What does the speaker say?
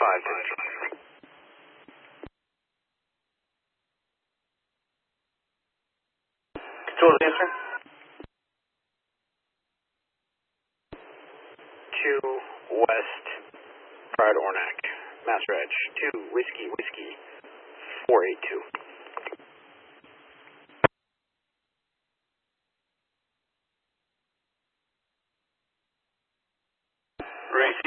Control answer. 2 West, Pride Ornac, Master Edge, 2 Whiskey, 482. Race